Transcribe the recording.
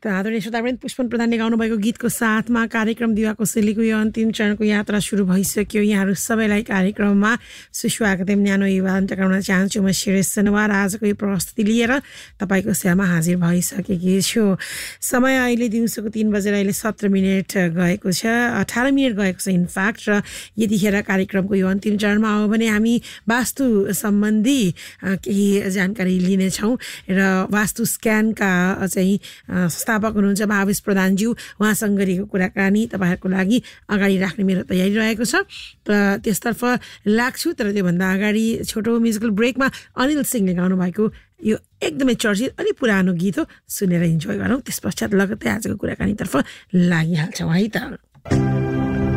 त आदरणीय श्रोतावृन्द, पुष्पन प्रधानले गाउनुभएको गीतको साथमा कार्यक्रम दिवाको शैलीको यो अन्तिम चरणको यात्रा सुरु भइसक्यो। यहाँहरू सबैलाई कार्यक्रममा सुस्वागत न्यानो युवान टकाउन चाहन्छु। म शिरेश सनवार आजको यो प्रस्तुति लिएर तपाईँको सेवामा हाजिर भइसकेकी छु। समय अहिले दिउँसोको 3 बजेर अहिले 17 मिनट गएको छ, 18 मिनट गएको छ इनफ्याक्ट। र यतिखेर कार्यक्रमको यो अन्तिम चरणमा हो भने हामी वास्तु सम्बन्धी केही जानकारी लिनेछौँ र वास्तु स्क्यानका चाहिँ संस्थापक हुनुहुन्छ भावेश प्रधानज्यू, उहाँसँग गरेको कुराकानी तपाईँहरूको लागि अगाडि राख्ने मेरो तयारी रहेको छ। र त्यसतर्फ लाग्छु, तर त्योभन्दा अगाडि छोटो म्युजिकल ब्रेकमा अनिल सिंहले गाउनुभएको यो एकदमै चर्चित अलि पुरानो गीत हो, सुनेर इन्जोय गरौँ। त्यस पश्चात लगत्तै आजको कुराकानीतर्फ लागिहाल्छौँ है त।